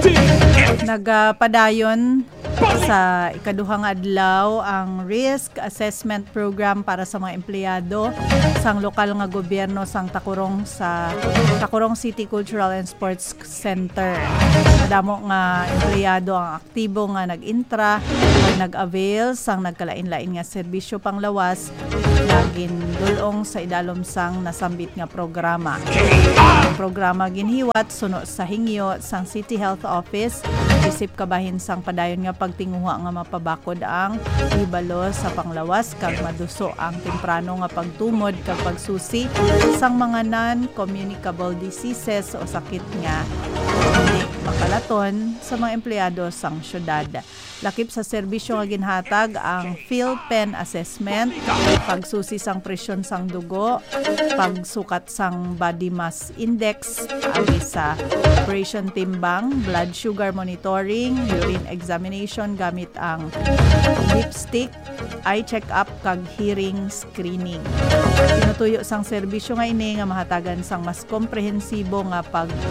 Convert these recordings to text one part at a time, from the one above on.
Nagpadayon sa ikaduhang adlaw ang risk assessment program para sa mga empleyado sang lokal nga gobyerno sang Takurong sa Takurong City Cultural and Sports Center. Madamo nga empleyado ang aktibo nga nag-intra o nag-avail sang nagkalain-lain nga serbisyo panglawas lagin dulong sa idalom sang nasambit nga programa. Ang programa ginhiwat suno sa hingyo sang City Health Office isip kabahin sang padayon nga pagtinguha nga mapabakod ang ibalo sa panglawas kag maduso ang temprano nga pagtumod kag pagsusi sang mga non-communicable diseases o sakit nga hindi makalaton sa mga empleyado sang syudad. Lakip sa serbisyo nga ginhatag ang field pen assessment, pagsusi sang presyon sang dugo, pagsukat sang body mass index, agi sa operation timbang, blood sugar monitoring, urine examination gamit ang lipstick, eye check-up kag hearing screening. Tinutuyo sang serbisyo nga ini nga mahatagan sang mas komprehensibo nga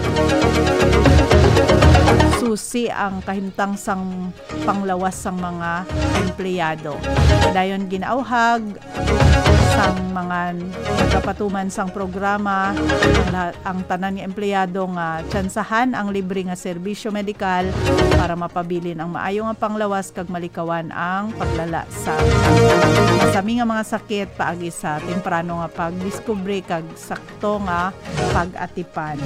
susi ang kahimtang sang panglawas sang mga empleyado. Dayon ginauhag sang mga nagapatuman sang programa ang tanan nga empleyado nga tsansahan ang libre nga serbisyo medikal para mapabilin ang maayo nga panglawas kag malikawan ang paglala sa masami nga mga sakit paagi sa temprano nga pagdiskubre kag sakto nga pag-atipan.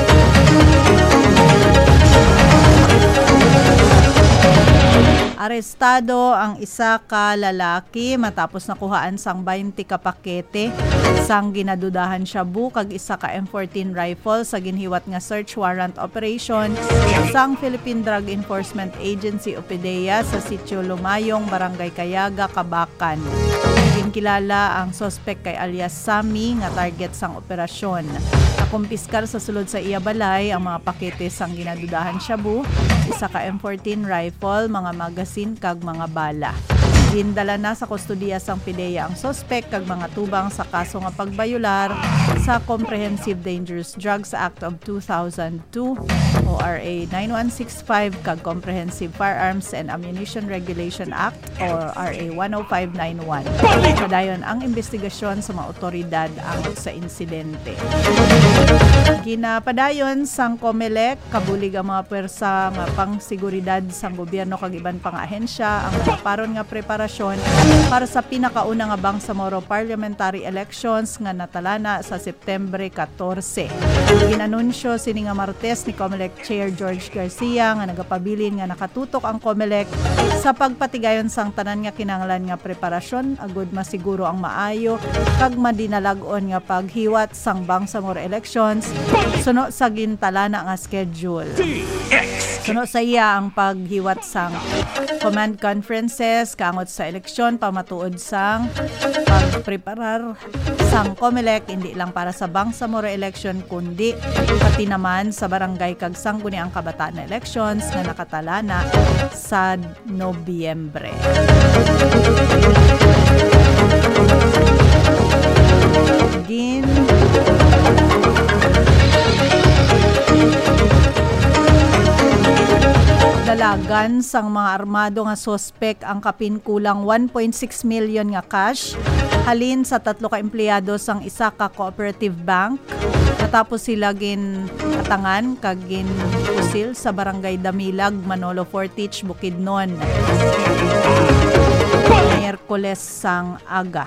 Arestado ang isa ka lalaki matapos nakuhaan sang 20 ka pakete sang ginadudahan shabu kag isa ka M14 rifle sa ginhiwat nga search warrant operation sang Philippine Drug Enforcement Agency o PDEA sa Sitio Lumayong, Barangay Kayaga, Kabakan. Ginkilala ang suspect kay alias Sami nga target sang operasyon. Nakumpiskar sa sulod sa iya balay ang mga pakete sang ginadudahan shabu, isa ka M14 rifle, mga magasin kag mga bala. Gindala na sa kustudiya sang PDEA ang suspect kag mga tubang sa kaso nga pagbayular sa Comprehensive Dangerous Drugs Act of 2002 o RA 9165 kag Comprehensive Firearms and Ammunition Regulation Act or RA 10591. Padayon ang investigasyon sa mga otoridad angot sa insidente. Ginapadayon sang COMELEC kabulig ang mga pwersa nga pangseguridad sang gobyerno kag iban pang ahensya ang naparon nga preparasyon para sa pinakauna nga Bangsamoro parliamentary elections nga natalana sa Setyembre 14. Ginanunsyo sini nga Martes ni COMELEC Chair George Garcia nga nagapabilin nga nakatutok ang COMELEC sa pagpatigayon sang tanan nga kinahanglan nga preparasyon agud masiguro ang maayo kag madinalagon nga paghiwat sang Bangsamoro elections suno sa gintalana nga schedule. Suno sa iya ang paghiwat sang command conferences kangot sa eleksyon pamatuod sang pagpreparar sang COMELEC hindi lang para sa Bangsamoro election kundi pati naman sa barangay kag sangguniang kabataan elections nga nakatalana sa Nobyembre. Dalagan sang mga armado nga suspect ang kapinkulang 1.6 million nga cash halin sa 3 ka empleyado sang isa ka cooperative bank natapos sila atangan kag pusil sa barangay Damilag, Manolo Fortich, Bukidnon. Miyerkules sang aga.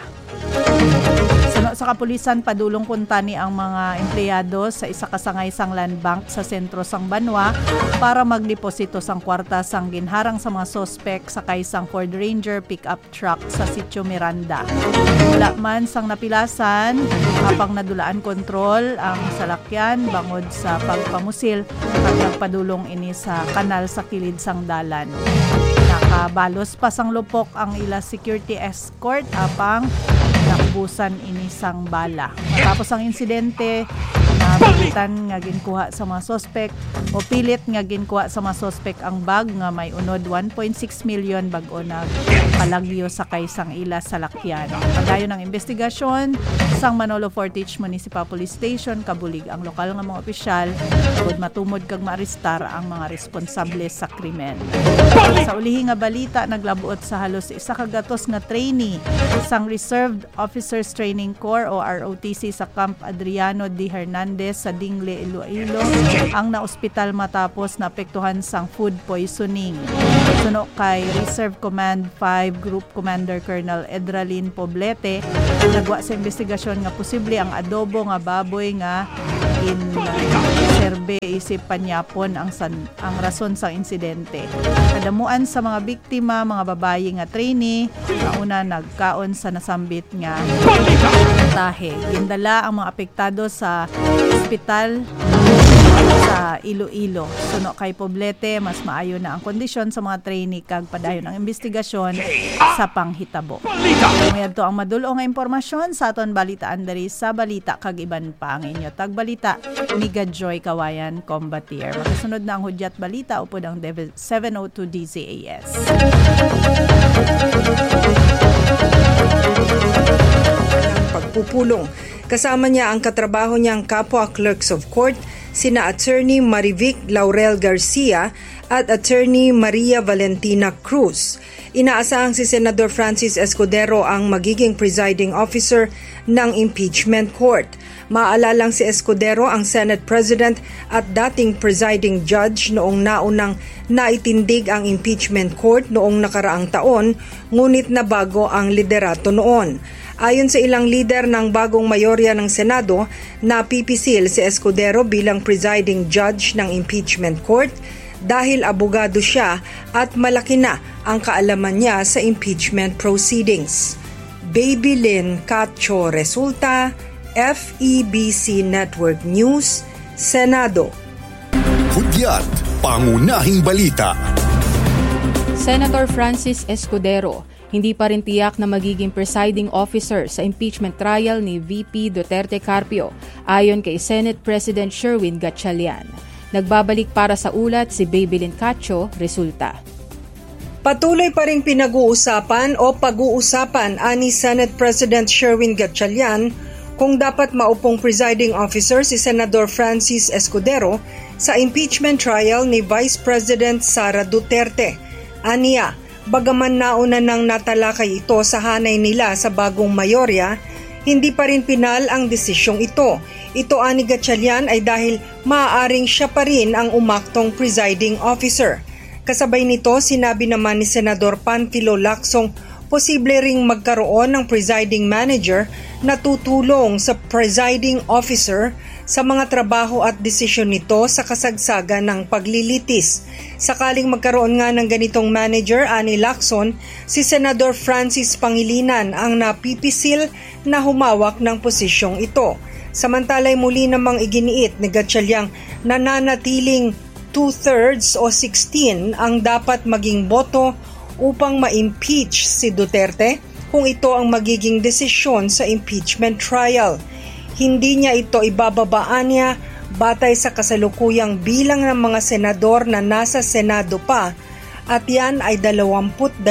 Sa kapulisan padulong kuntani ang mga empleyado sa isa ka sangay-sang land bank sa sentro sang Banwa para magdeposito sang kwarta sang ginharang sa mga sospek sa kaisang Ford Ranger pickup truck sa Sitio Miranda. Wala man sang napilasan apang nadulaan kontrol ang salakyan bangod sa pagpamusil at nagpadulong ini sa kanal sa kilid sang dalan. Nakabalos pa sang lupok ang ila security escort apang nakubusan ini sang bala. Matapos ang insidente, kapitan nga ginkuha sa mga suspect o pilit nga ginkuha sa mga suspect ang bag nga may unod 1.6 million bag-o na palagyo sa kaysang ila sa lakyan. Padayon ng investigasyon sang Manolo Fortich Municipal Police Station kabulig ang lokal nga mga opisyal ug matumod kag maarestar ang mga responsable sa krimen. Sa ulihi nga balita, naglabuot sa halos isa ka gatos nga trainee sang Reserved Officers Training Corps o ROTC sa Camp Adriano D. Hernandez sa Dingle, Iloilo ang naospital matapos naapektuhan sang food poisoning. Suno kay Reserve Command 5 Group Commander Colonel Edralin Poblete, nagwa sa investigasyon nga posible ang adobo nga baboy nga serbe isip panyapon ang rason sa insidente. Kadamuan sa mga biktima, mga babayi nga trainee, una nagkaon sa nasambit nga tahe. Gindala ang mga apektado sa ospital sa Iloilo. Suno kay Poblete, mas maayo na ang kondisyon sa mga trainee kag padayon ang investigasyon sa panghitabo. Mayadto ang madulo nga impormasyon sa aton balitaan diri sa balita kag iban pa ang inyo tagbalita Miga Joy Kawayan Combatier. Makasunod na ang hudyat balita upod ang 702 DZAS. Pagpupulong. Kasama niya ang katrabaho niyang kapwa clerks of court, sina Attorney Marivic Laurel Garcia at Attorney Maria Valentina Cruz. Inaasahang si Senador Francis Escudero ang magiging presiding officer ng impeachment court. Maalalang si Escudero ang Senate President at dating presiding judge noong naunang naitindig ang impeachment court noong nakaraang taon, ngunit nabago ang liderato noon. Ayon sa ilang lider ng bagong mayorya ng Senado, napipisil si Escudero bilang presiding judge ng impeachment court dahil abogado siya at malaki na ang kaalaman niya sa impeachment proceedings. Baby Lynn Cacho Resulta, FEBC Network News, Senado. Hudyat, pangunahing balita. Senator Francis Escudero hindi pa rin tiyak na magiging presiding officer sa impeachment trial ni VP Duterte Carpio, ayon kay Senate President Sherwin Gatchalian. Nagbabalik para sa ulat si Babylin Cacho Resulta. Patuloy pa ring pinag-uusapan o pag-uusapan ani Senate President Sherwin Gatchalian kung dapat maupong presiding officer si Senador Francis Escudero sa impeachment trial ni Vice President Sara Duterte. Aniya, bagaman nauna nang natalakay ito sa hanay nila sa bagong mayorya, hindi pa rin pinal ang desisyong ito. Ito ani Gatchalian ay dahil maaaring siya pa rin ang umaktong presiding officer. Kasabay nito, sinabi naman ni Senador Panfilo Lacson posible ring magkaroon ng presiding manager na tutulong sa presiding officer sa mga trabaho at desisyon nito sa kasagsagan ng paglilitis. Sakaling magkaroon nga ng ganitong manager, ani Lacson, si Senador Francis Pangilinan ang napipisil na humawak ng posisyong ito. Samantalay muli namang iginiit ni Gatchalian na nanatiling 2/3 o 16 ang dapat maging boto upang ma-impeach si Duterte kung ito ang magiging desisyon sa impeachment trial. Hindi niya ito ibababaan niya batay sa kasalukuyang bilang ng mga senador na nasa Senado pa at yan ay 22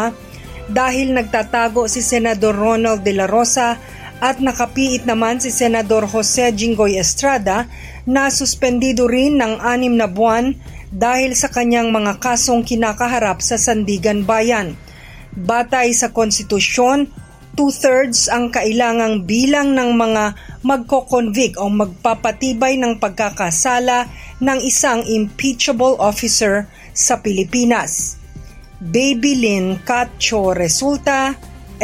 dahil nagtatago si Senador Ronald De La Rosa at nakapiit naman si Senador Jose Jinggoy Estrada na suspendido rin ng 6 na buwan dahil sa kanyang mga kasong kinakaharap sa Sandigan Bayan. Batay sa konstitusyon, 2/3 ang kailangang bilang ng mga magko-convict o magpapatibay ng pagkakasala ng isang impeachable officer sa Pilipinas. Babylin Cacho Resulta,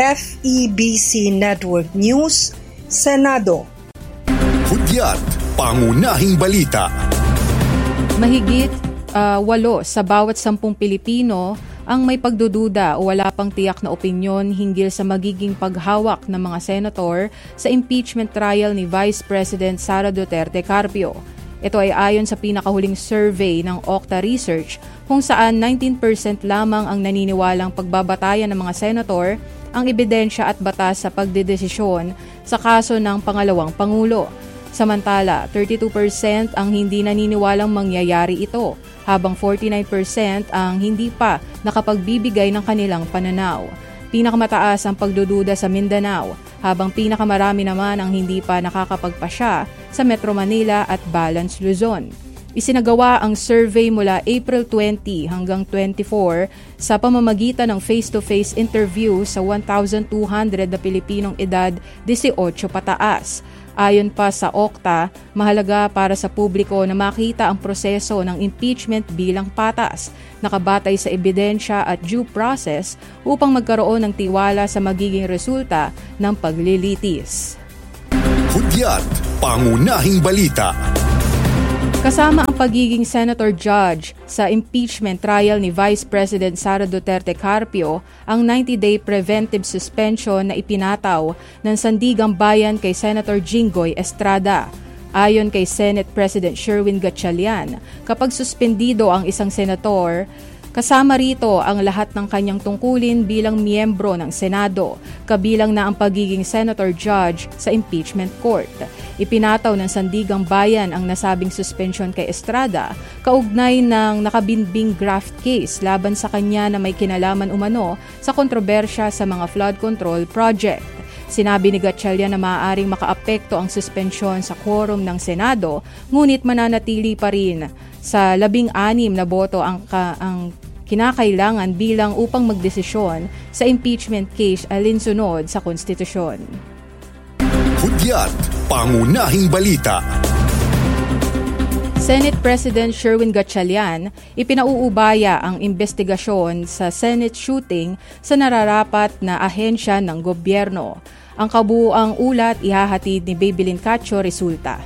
FEBC Network News, Senado. Hudyat, pangunahing balita. Mahigit 8 sa bawat 10 Pilipino ang may pagdududa o wala pang tiyak na opinyon hinggil sa magiging paghawak ng mga senator sa impeachment trial ni Vice President Sara Duterte Carpio. Ito ay ayon sa pinakahuling survey ng Okta Research kung saan 19% lamang ang naniniwalang pagbabatayan ng mga senator ang ebidensya at batas sa pagdedesisyon sa kaso ng pangalawang Pangulo. Samantala, 32% ang hindi naniniwalang mangyayari ito, habang 49% ang hindi pa nakapagbibigay ng kanilang pananaw. Pinakamataas ang pagdududa sa Mindanao, habang pinakamarami naman ang hindi pa nakakapagpasya sa Metro Manila at Balance Luzon. Isinagawa ang survey mula April 20 hanggang 24 sa pamamagitan ng face-to-face interview sa 1,200 na Pilipinong edad 18 pataas. Ayon pa sa OCTA, mahalaga para sa publiko na makita ang proseso ng impeachment bilang patas, nakabatay sa ebidensya at due process upang magkaroon ng tiwala sa magiging resulta ng paglilitis. Hudyat, pangunahing balita. Kasama ang pagiging Senator Judge sa impeachment trial ni Vice President Sara Duterte Carpio ang 90-day preventive suspension na ipinataw ng Sandigang Bayan kay Senator Jinggoy Estrada. Ayon kay Senate President Sherwin Gatchalian, kapag suspendido ang isang senator, kasama rito ang lahat ng kanyang tungkulin bilang miyembro ng Senado, kabilang na ang pagiging Senator Judge sa impeachment court. Ipinataw ng Sandigang Bayan ang nasabing suspension kay Estrada kaugnay ng nakabinbing graft case laban sa kanya na may kinalaman umano sa kontrobersya sa mga flood control project. Sinabi ni Gatchalian na maaaring makaapekto ang suspensyon sa quorum ng Senado, ngunit mananatili pa rin sa 16 na boto ang kinakailangan bilang upang magdesisyon sa impeachment case alinsunod sa konstitusyon. Hudyat, pangunahing balita. Senate President Sherwin Gatchalian ipinauubaya ang investigasyon sa Senate shooting sa nararapat na ahensya ng gobyerno. Ang kabuuang ulat ihahatid ni Babylin Cacho resulta.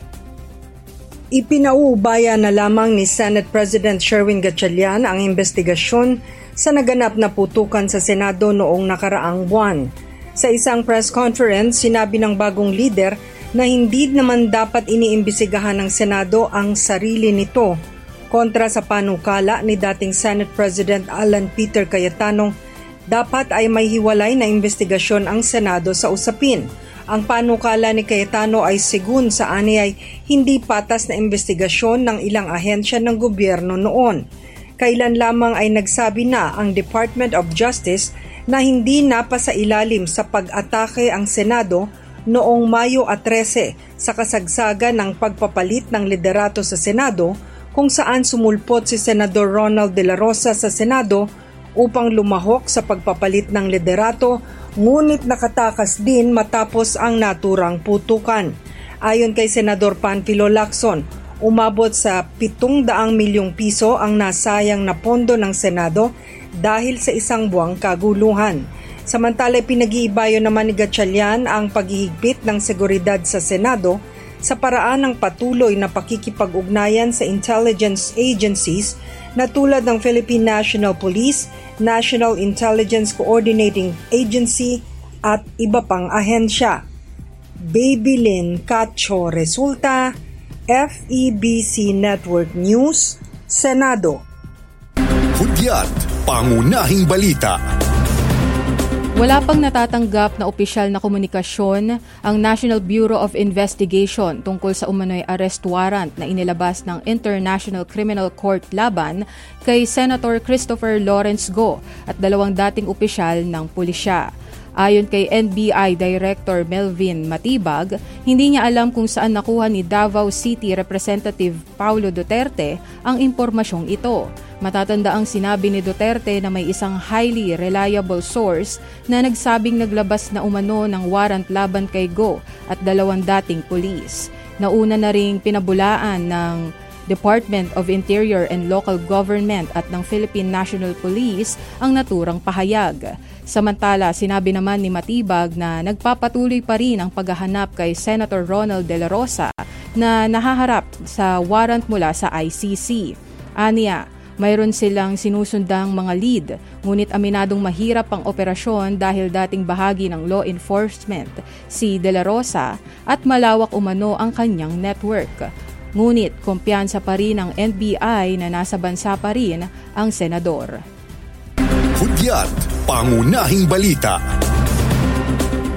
Ipinauubaya na lamang ni Senate President Sherwin Gatchalian ang investigasyon sa naganap na putukan sa Senado noong nakaraang buwan. Sa isang press conference, sinabi ng bagong leader na hindi naman dapat iniimbestigahan ng Senado ang sarili nito kontra sa panukala ni dating Senate President Alan Peter Cayetano. Dapat ay may hiwalay na investigasyon ang Senado sa usapin. Ang panukala ni Cayetano ay sigun sa ani ay hindi patas na investigasyon ng ilang ahensya ng gobyerno noon. Kailan lamang ay nagsabi na ang Department of Justice na hindi napasailalim sa pag-atake ang Senado noong Mayo 13 sa kasagsagan ng pagpapalit ng liderato sa Senado, kung saan sumulpot si Senador Ronald De La Rosa sa Senado upang lumahok sa pagpapalit ng liderato, ngunit nakatakas din matapos ang naturang putukan. Ayon kay Senador Panfilo Lacson, umabot sa 700 milyong piso ang nasayang na pondo ng Senado dahil sa isang buwang kaguluhan. Samantala, pinag-iibayo naman ni Gatchalian ang paghihigpit ng seguridad sa Senado sa paraan ng patuloy na pakikipag-ugnayan sa intelligence agencies na tulad ng Philippine National Police, National Intelligence Coordinating Agency at iba pang ahensya. Babylin Cacho resulta, FEBC Network News, Senado. Hudyat, pangunahing balita. Wala pang natatanggap na opisyal na komunikasyon ang National Bureau of Investigation tungkol sa umano'y arrest warrant na inilabas ng International Criminal Court laban kay Senator Christopher Lawrence Go at 2 dating opisyal ng pulisya. Ayon kay NBI Director Melvin Matibag, hindi niya alam kung saan nakuha ni Davao City Representative Paulo Duterte ang impormasyong ito. Matatanda ang sinabi ni Duterte na may isang highly reliable source na nagsabing naglabas na umano ng warrant laban kay Go at 2 dating pulis. Nauna na ring pinabulaan ng Department of Interior and Local Government at ng Philippine National Police ang naturang pahayag. Samantala, sinabi naman ni Matibag na nagpapatuloy pa rin ang paghahanap kay Senator Ronald De La Rosa na nahaharap sa warrant mula sa ICC. Aniya, mayroon silang sinusundang mga lead, ngunit aminadong mahirap ang operasyon dahil dating bahagi ng law enforcement si De La Rosa at malawak umano ang kanyang network. Ngunit kumpiyansa pa rin ang NBI na nasa bansa pa rin ang senador. Hudyat, pangunahing balita.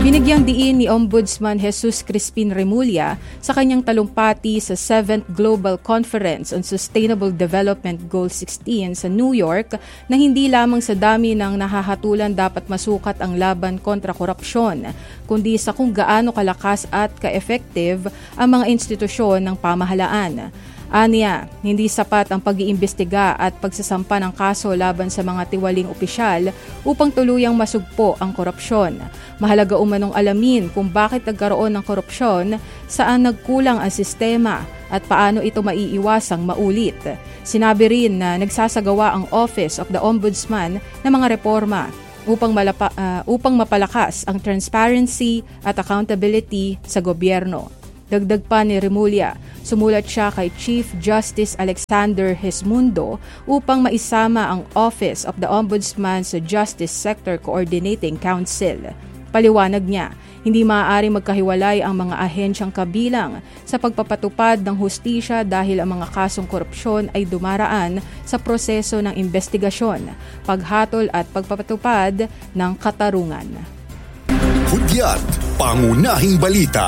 Binigyang diin ni Ombudsman Jesus Crispin Remulla sa kanyang talumpati sa 7th Global Conference on Sustainable Development Goal 16 sa New York na hindi lamang sa dami ng nahahatulan dapat masukat ang laban kontra korupsyon, kundi sa kung gaano kalakas at ka-effective ang mga institusyon ng pamahalaan. Aniya, hindi sapat ang pag-iimbestiga at pagsasampa ng kaso laban sa mga tiwaling opisyal upang tuluyang masugpo ang korupsyon. Mahalaga umanong alamin kung bakit nagkaroon ng korupsyon, saan nagkulang ang sistema at paano ito maiiwasang maulit. Sinabi rin na nagsasagawa ang Office of the Ombudsman ng mga reforma upang mapalakas ang transparency at accountability sa gobyerno. Dagdag pa ni Remulla, sumulat siya kay Chief Justice Alexander Hesmundo upang maisama ang Office of the Ombudsman sa Justice Sector Coordinating Council. Paliwanag niya, hindi maaaring magkahiwalay ang mga ahensyang kabilang sa pagpapatupad ng hustisya dahil ang mga kasong korupsyon ay dumaraan sa proseso ng investigasyon, paghatol at pagpapatupad ng katarungan. Hudyat, pangunahing balita.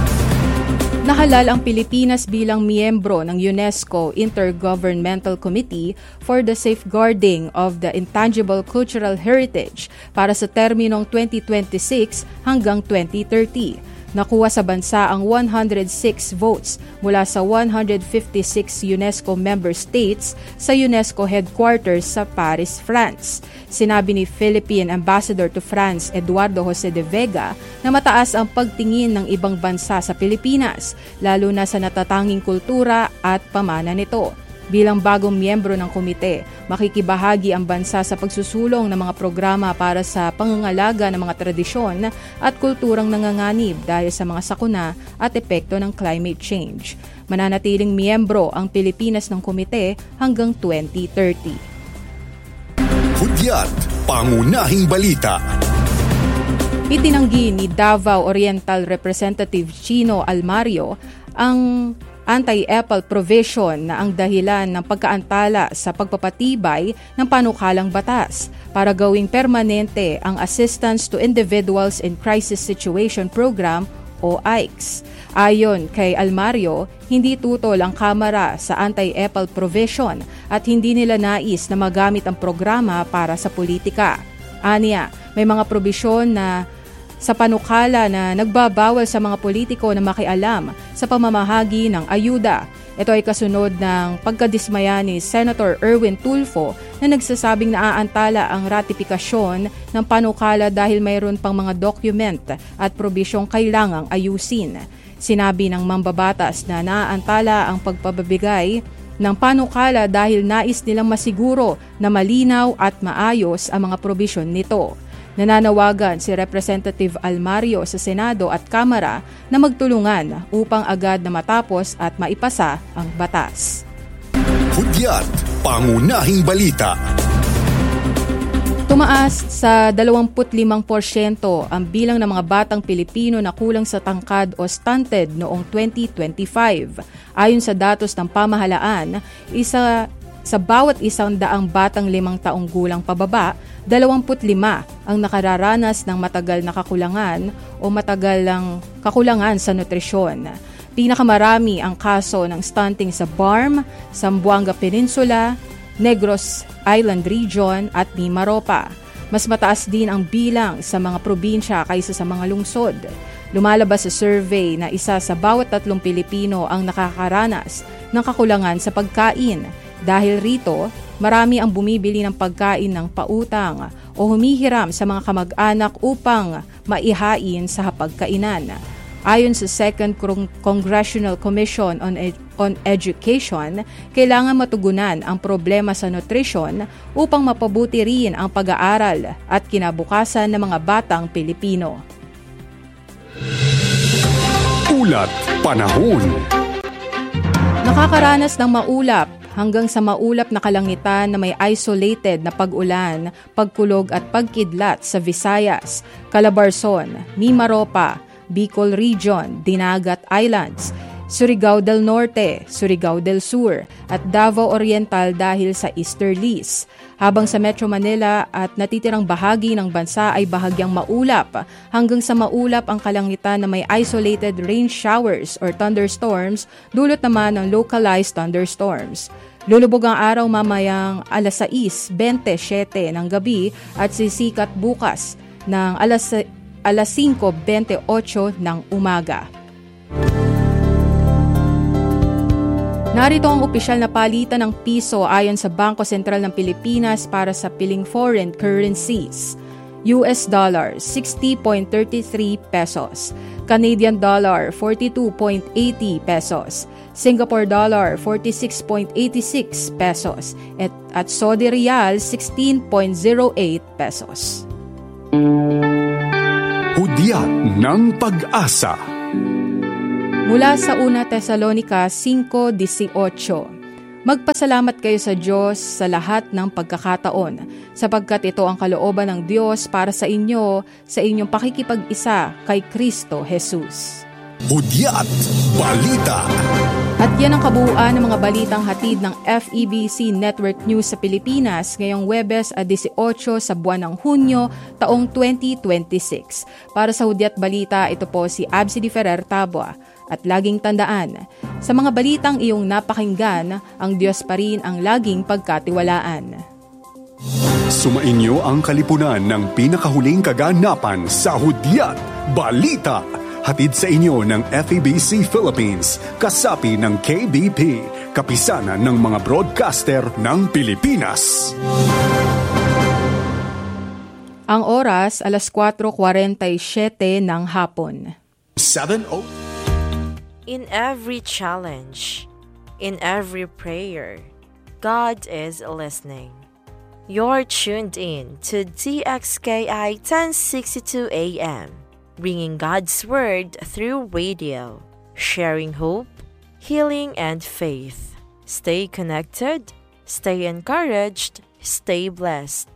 Nahalal ang Pilipinas bilang miyembro ng UNESCO Intergovernmental Committee for the Safeguarding of the Intangible Cultural Heritage para sa terminong 2026 hanggang 2030. Nakuha sa bansa ang 106 votes mula sa 156 UNESCO member states sa UNESCO headquarters sa Paris, France. Sinabi ni Philippine Ambassador to France Eduardo Jose de Vega na mataas ang pagtingin ng ibang bansa sa Pilipinas, lalo na sa natatanging kultura at pamana nito. Bilang bagong miyembro ng komite, makikibahagi ang bansa sa pagsusulong ng mga programa para sa pangangalaga ng mga tradisyon at kulturang nanganganib dahil sa mga sakuna at epekto ng climate change. Mananatiling miyembro ang Pilipinas ng komite hanggang 2030. Hudyat, pangunahing balita. Itinanggi ni Davao Oriental Representative Chino Almario ang anti-EPAL provision na ang dahilan ng pagkaantala sa pagpapatibay ng panukalang batas para gawing permanente ang Assistance to Individuals in Crisis Situation Program o AICS. Ayon kay Almario, hindi tutol ang Kamara sa anti-EPAL provision at hindi nila nais na magamit ang programa para sa politika. Aniya, may mga probisyon na sa panukala na nagbabawal sa mga politiko na makialam sa pamamahagi ng ayuda. Ito ay kasunod ng pagkadismaya ni Senator Erwin Tulfo na nagsasabing naaantala ang ratifikasyon ng panukala dahil mayroon pang mga document at probisyong kailangang ayusin. Sinabi ng mambabatas na naaantala ang pagpapabigay ng panukala dahil nais nilang masiguro na malinaw at maayos ang mga probisyon nito. Nananawagan si Representative Almario sa Senado at Kamara na magtulungan upang agad na matapos at maipasa ang batas. Hudyat, pangunahing balita. Tumaas sa 25% ang bilang ng mga batang Pilipino na kulang sa tangkad o stunted noong 2025. Ayon sa datos ng pamahalaan, sa bawat 100 batang 5 taong gulang pababa, 25 ang nakararanas ng matagal na kakulangan o matagal ng kakulangan sa nutrisyon. Pinakamarami ang kaso ng stunting sa Barm, Zamboanga Peninsula, Negros Island Region at Mimaropa. Mas mataas din ang bilang sa mga probinsya kaysa sa mga lungsod. Lumalabas sa survey na isa sa bawat 3 Pilipino ang nakakaranas ng kakulangan sa pagkain. Dahil rito, marami ang bumibili ng pagkain ng pautang o humihiram sa mga kamag-anak upang maihain sa hapagkainan. Ayon sa Second Congressional Commission on Education, kailangan matugunan ang problema sa nutrisyon upang mapabuti rin ang pag-aaral at kinabukasan ng mga batang Pilipino. Ulat panahon. Nakakaranas ng maulap hanggang sa maulap na kalangitan na may isolated na pag-ulan, pagkulog at pagkidlat sa Visayas, Calabarzon, Mimaropa, Bicol Region, Dinagat Islands. Surigao del Norte, Surigao del Sur at Davao Oriental dahil sa easterlies. Habang sa Metro Manila at natitirang bahagi ng bansa ay bahagyang maulap hanggang sa maulap ang kalangitan na may isolated rain showers or thunderstorms, dulot naman ng localized thunderstorms. Lulubog ang araw mamayang alas 6:27 ng gabi at sisikat bukas ng alas 5:28 ng umaga. Narito ang opisyal na palitan ng piso ayon sa Bangko Sentral ng Pilipinas para sa piling foreign currencies. US dollar 60.33 pesos, Canadian dollar 42.80 pesos, Singapore dollar 46.86 pesos at Saudi Riyal 16.08 pesos. Hudyat ng Pag-asa. Mula sa una Tesalonica 5:18, magpasalamat kayo sa Diyos sa lahat ng pagkakataon, sapagkat ito ang kalooban ng Diyos para sa inyo sa inyong pakikipag-isa kay Kristo Jesus. Hudyat Balita. At yan ang kabuuan ng mga balitang hatid ng FEBC Network News sa Pilipinas ngayong Huwebes 18 sa buwan ng Hunyo taong 2026. Para sa Hudyat Balita, ito po si Absidy Ferrer Tabua. At laging tandaan, sa mga balitang iyong napakinggan, ang Diyos pa rin ang laging pagkatiwalaan. Sumainyo ang kalipunan ng pinakahuling kaganapan sa Hudyat Balita. Hatid sa inyo ng FEBC Philippines, kasapi ng KBP, kapisanan ng mga broadcaster ng Pilipinas. Ang oras, alas 4:47 ng hapon. 7:00. In every challenge, in every prayer, God is listening. You're tuned in to DXKI 1062 AM, bringing God's Word through radio, sharing hope, healing, and faith. Stay connected, stay encouraged, stay blessed.